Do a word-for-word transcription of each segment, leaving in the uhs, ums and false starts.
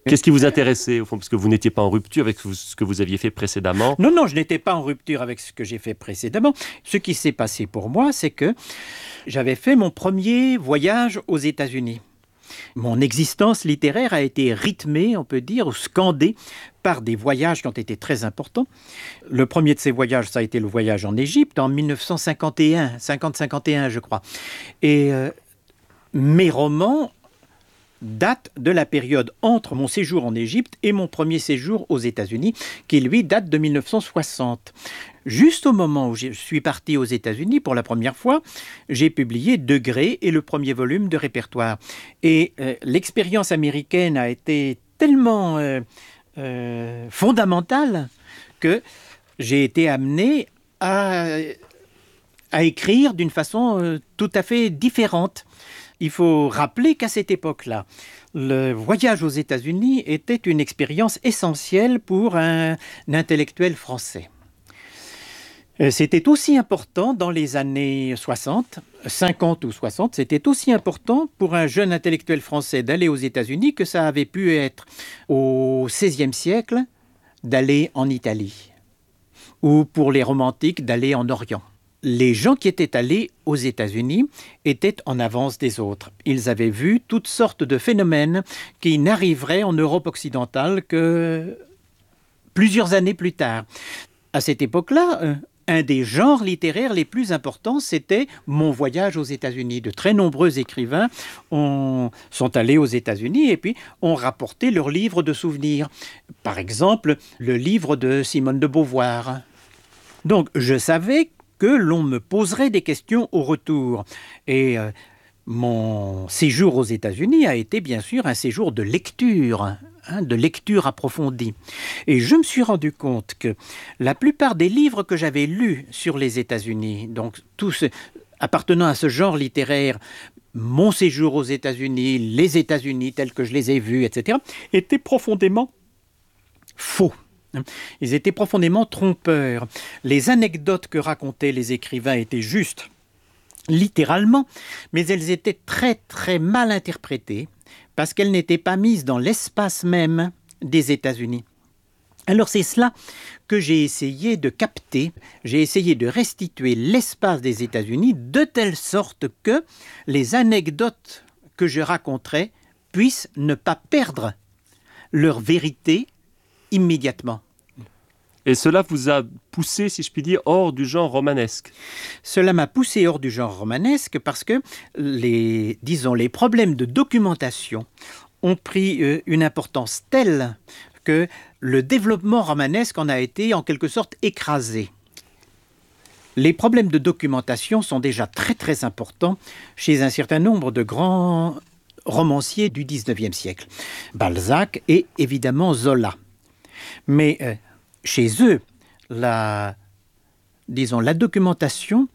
Qu'est-ce qui vous intéressait, au fond, parce que vous n'étiez pas en rupture avec ce que vous aviez fait précédemment? Non, non, je n'étais pas en rupture avec ce que j'ai fait précédemment. Ce qui s'est passé pour moi, c'est que j'avais fait mon premier voyage aux États-Unis. Mon existence littéraire a été rythmée, on peut dire, ou scandée par des voyages qui ont été très importants. Le premier de ces voyages, ça a été le voyage en Égypte en mille neuf cent cinquante et un, cinquante cinquante et un, je crois. Et euh, mes romans datent de la période entre mon séjour en Égypte et mon premier séjour aux États-Unis, qui lui date de mille neuf cent soixante. Juste au moment où je suis parti aux États-Unis pour la première fois, j'ai publié Degré et le premier volume de répertoire. Et euh, l'expérience américaine a été tellement euh, euh, fondamentale que j'ai été amené à, à écrire d'une façon euh, tout à fait différente. Il faut rappeler qu'à cette époque-là, le voyage aux États-Unis était une expérience essentielle pour un, un intellectuel français. C'était aussi important dans les années soixante, cinquante ou soixante, c'était aussi important pour un jeune intellectuel français d'aller aux États-Unis que ça avait pu être au seizième siècle d'aller en Italie, ou pour les romantiques d'aller en Orient. Les gens qui étaient allés aux États-Unis étaient en avance des autres. Ils avaient vu toutes sortes de phénomènes qui n'arriveraient en Europe occidentale que plusieurs années plus tard. À cette époque-là, un des genres littéraires les plus importants, c'était mon voyage aux États-Unis. De très nombreux écrivains ont, sont allés aux États-Unis et puis ont rapporté leurs livres de souvenirs. Par exemple, le livre de Simone de Beauvoir. Donc, je savais que l'on me poserait des questions au retour. Et euh, mon séjour aux États-Unis a été bien sûr un séjour de lecture, hein, de lecture approfondie. Et je me suis rendu compte que la plupart des livres que j'avais lus sur les États-Unis, donc tous appartenant à ce genre littéraire, mon séjour aux États-Unis, les États-Unis tels que je les ai vus, et cetera, étaient profondément faux. Ils étaient profondément trompeurs. Les anecdotes que racontaient les écrivains étaient justes, littéralement, mais elles étaient très très mal interprétées parce qu'elles n'étaient pas mises dans l'espace même des États-Unis. Alors c'est cela que j'ai essayé de capter, j'ai essayé de restituer l'espace des États-Unis de telle sorte que les anecdotes que je raconterai puissent ne pas perdre leur vérité immédiatement. Et cela vous a poussé, si je puis dire, hors du genre romanesque? Cela m'a poussé hors du genre romanesque parce que les, disons, les problèmes de documentation ont pris euh, une importance telle que le développement romanesque en a été en quelque sorte écrasé. Les problèmes de documentation sont déjà très très importants chez un certain nombre de grands romanciers du dix-neuvième siècle. Balzac et évidemment Zola. Mais euh, chez eux, la, disons, la documentation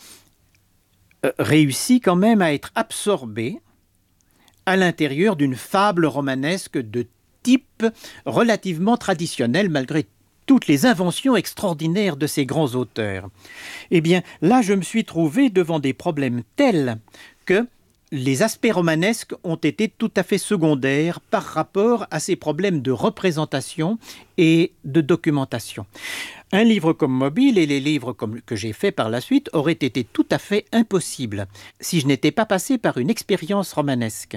euh, réussit quand même à être absorbée à l'intérieur d'une fable romanesque de type relativement traditionnel, malgré toutes les inventions extraordinaires de ces grands auteurs. Eh bien, là, je me suis trouvé devant des problèmes tels que les aspects romanesques ont été tout à fait secondaires par rapport à ces problèmes de représentation et de documentation. Un livre comme Mobile et les livres comme, que j'ai faits par la suite auraient été tout à fait impossibles si je n'étais pas passé par une expérience romanesque.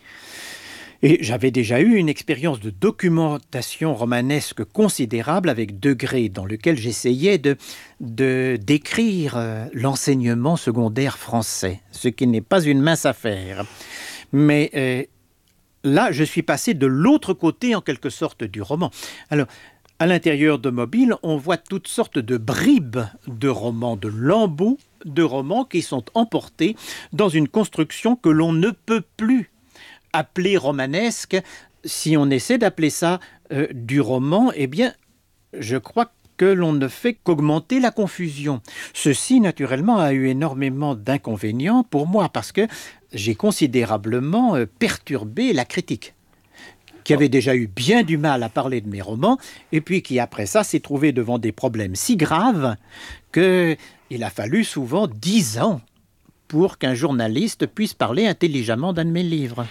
Et j'avais déjà eu une expérience de documentation romanesque considérable avec Degré, dans lequel j'essayais de, de décrire euh, l'enseignement secondaire français, ce qui n'est pas une mince affaire. Mais euh, là, je suis passé de l'autre côté, en quelque sorte, du roman. Alors, à l'intérieur de Mobile, on voit toutes sortes de bribes de romans, de lambeaux de romans qui sont emportés dans une construction que l'on ne peut plus appelé romanesque. Si on essaie d'appeler ça euh, du roman, eh bien, je crois que l'on ne fait qu'augmenter la confusion. Ceci, naturellement, a eu énormément d'inconvénients pour moi, parce que j'ai considérablement euh, perturbé la critique, qui avait déjà eu bien du mal à parler de mes romans, et puis qui, après ça, s'est trouvé devant des problèmes si graves qu'il a fallu souvent dix ans pour qu'un journaliste puisse parler intelligemment d'un de mes livres.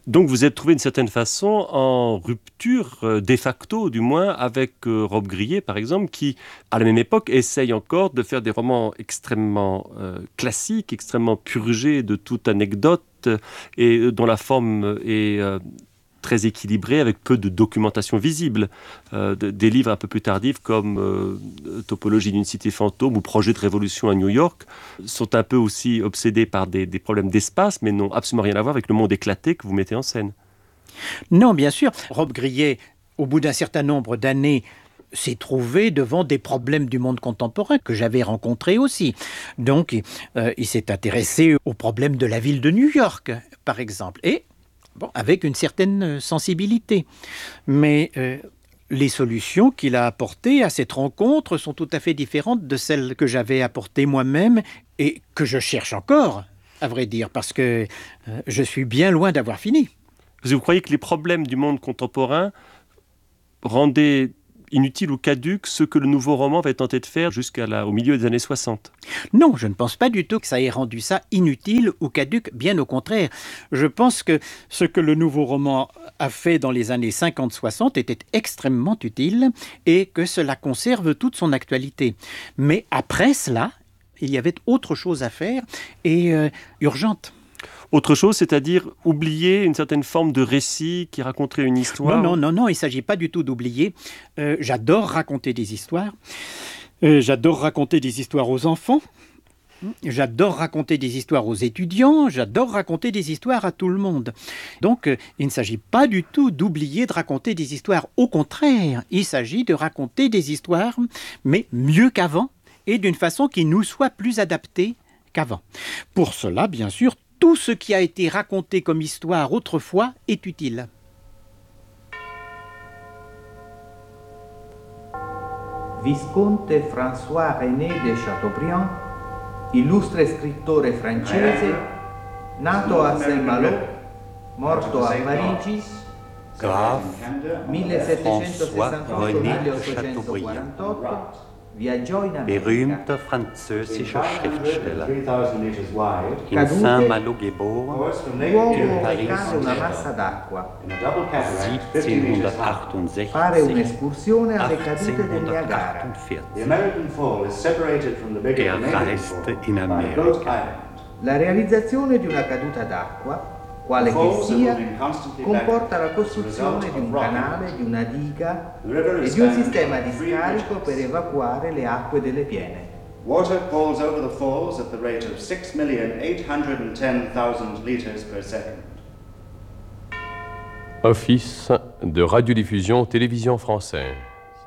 Donc vous êtes trouvé d'une certaine façon en rupture, euh, de facto du moins, avec euh, Rob Grillet par exemple, qui à la même époque essaye encore de faire des romans extrêmement euh, classiques, extrêmement purgés de toute anecdote euh, et euh, dont la forme est euh, très équilibrée avec peu de documentation visible. Euh, de, des livres un peu plus tardifs comme euh, Topologie d'une cité fantôme ou Projet de révolution à New York sont un peu aussi obsédés par des, des problèmes d'espace, mais n'ont absolument rien à voir avec le monde éclaté que vous mettez en scène. Non, bien sûr. Rob Grillet, au bout d'un certain nombre d'années, s'est trouvé devant des problèmes du monde contemporain que j'avais rencontrés aussi. Donc, euh, il s'est intéressé aux problèmes de la ville de New York, par exemple. Et Bon, avec une certaine sensibilité. Mais euh, les solutions qu'il a apportées à cette rencontre sont tout à fait différentes de celles que j'avais apportées moi-même et que je cherche encore, à vrai dire, parce que euh, je suis bien loin d'avoir fini. Vous croyez que les problèmes du monde contemporain rendaient inutile ou caduque ce que le nouveau roman va tenter de faire jusqu'au milieu des années soixante? Non, je ne pense pas du tout que ça ait rendu ça inutile ou caduque, bien au contraire. Je pense que ce que le nouveau roman a fait dans les années cinquante soixante était extrêmement utile et que cela conserve toute son actualité. Mais après cela, il y avait autre chose à faire et euh, urgente. Autre chose, c'est-à-dire oublier une certaine forme de récit qui raconterait une histoire? Non, non, non, non, il ne s'agit pas du tout d'oublier. Euh, j'adore raconter des histoires. Euh, j'adore raconter des histoires aux enfants. J'adore raconter des histoires aux étudiants. J'adore raconter des histoires à tout le monde. Donc, euh, il ne s'agit pas du tout d'oublier de raconter des histoires. Au contraire, il s'agit de raconter des histoires, mais mieux qu'avant et d'une façon qui nous soit plus adaptée qu'avant. Pour cela, bien sûr, tout ce qui a été raconté comme histoire autrefois est utile. Visconte François René de Chateaubriand, illustre scrittore francese, nato a Saint-Malo, morto a Parigi, Graf millesettecentosessantotto René milleottocentoquarantotto, viaggiò in America, berühmter französischer Schriftsteller, in Cadute, Saint-Malo geboren, uomo in Paris recare una massa d'acqua, siebzehnhundertachtundsechzig, fare un'escursione alle cadute del Niagara. achtzehnhundertachtundvierzig. Er reiste in Amerika. La realizzazione di una caduta d'acqua, quale che sia, comporta la costruzione di un canale, di una diga e di un sistema di scarico per evacuare le acque delle piene. Water pours over the falls at the rate of six million eight hundred ten thousand liters per second. Office de radiodiffusion télévision française.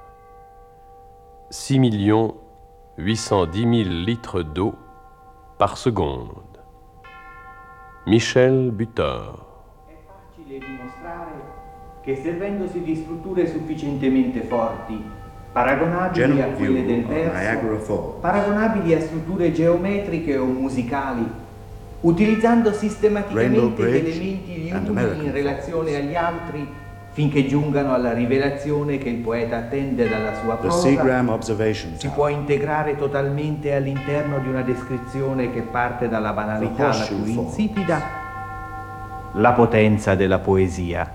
six millions huit cent dix mille litres d'eau par seconde. Michel Butor. È facile dimostrare che servendosi di strutture sufficientemente forti, paragonabili a quelle del verso, paragonabili a strutture geometriche o musicali, utilizzando sistematicamente elementi gli uni in relazione agli altri, finché giungano alla rivelazione che il poeta attende dalla sua prosa, si può integrare totalmente all'interno di una descrizione che parte dalla banalità la più insipida, la potenza della poesia.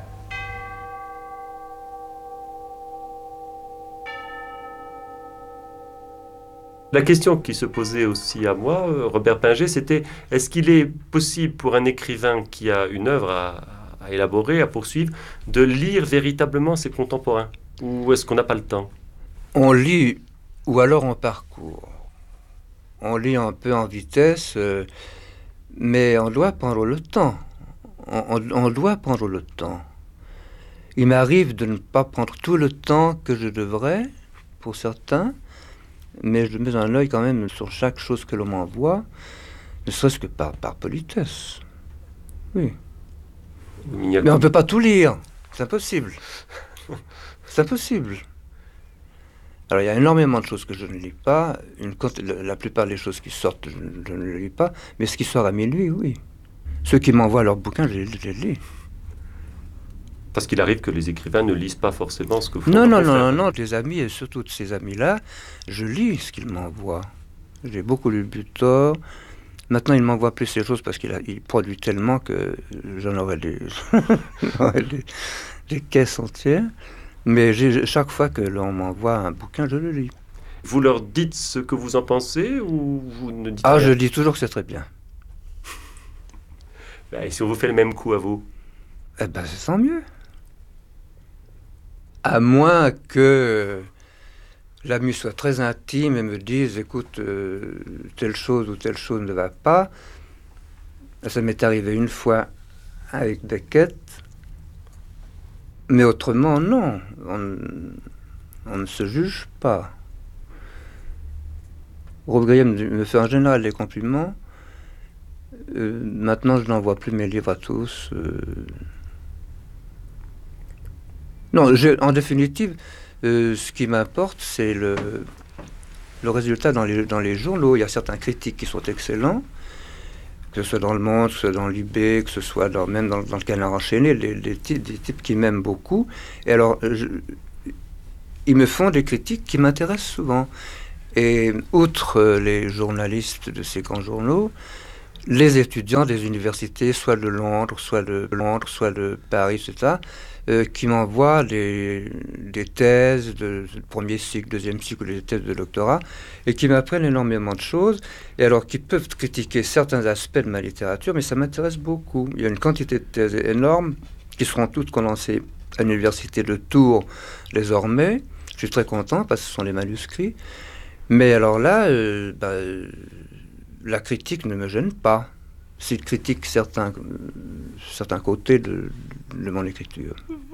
La question qui se posait aussi à moi, Robert Pinger, c'était est-ce qu'il est possible pour un écrivain qui a une œuvre à, à élaborer, à poursuivre, de lire véritablement ses contemporains? Ou est-ce qu'on n'a pas le temps? On lit, ou alors on parcourt. On lit un peu en vitesse, euh, mais on doit prendre le temps. On, on, on doit prendre le temps. Il m'arrive de ne pas prendre tout le temps que je devrais, pour certains, mais je mets un œil quand même sur chaque chose que l'on m'envoie, ne serait-ce que par, par politesse. Oui. Mais on ne peut pas tout lire. C'est impossible. C'est impossible. Alors, il y a énormément de choses que je ne lis pas. Une, la plupart des choses qui sortent, je, je ne les lis pas. Mais ce qui sort à minuit, oui. Ceux qui m'envoient leurs bouquins, je les, je les lis. Parce qu'il arrive que les écrivains ne lisent pas forcément ce que vous Non, non, non, non, non, les amis, et surtout de ces amis-là, je lis ce qu'ils m'envoient. J'ai beaucoup lu Butor, Maintenant, il m'envoie plus ces choses parce qu'il a, il produit tellement que j'en aurais des, j'en aurais des, des caisses entières. Mais j'ai, chaque fois que l'on m'envoie un bouquin, je le lis. Vous leur dites ce que vous en pensez ou vous ne dites Ah, rien? je dis toujours que c'est très bien. Ben, et si on vous fait le même coup à vous? Eh ben, c'est sans mieux. À moins que l'ami soit très intime et me dise, écoute, euh, telle chose ou telle chose ne va pas. Ça m'est arrivé une fois avec Beckett. Mais autrement, non. On, on ne se juge pas. Rob Grillet me, me fait en général des compliments. Euh, maintenant, je n'envoie plus mes livres à tous. Euh... Non, je, en définitive, euh, ce qui m'importe, c'est le, le résultat dans les, dans les journaux. Il y a certains critiques qui sont excellents, que ce soit dans Le Monde, que ce soit dans l'I B, que ce soit dans, même dans, dans le Canard enchaîné, les, les types, des types qui m'aiment beaucoup. Et alors, je, ils me font des critiques qui m'intéressent souvent. Et outre les journalistes de ces grands journaux, les étudiants des universités, soit de Londres, soit de Londres, soit de Paris, et cetera, euh, qui m'envoient des, des thèses de, de premier cycle, deuxième cycle, ou des thèses de doctorat, et qui m'apprennent énormément de choses, et alors qui peuvent critiquer certains aspects de ma littérature, mais ça m'intéresse beaucoup. Il y a une quantité de thèses énormes qui seront toutes condensées à l'université de Tours désormais. Je suis très content parce que ce sont les manuscrits. Mais alors là, euh, bah, euh, la critique ne me gêne pas. S'il critique certains, euh, certains côtés de, de mon écriture.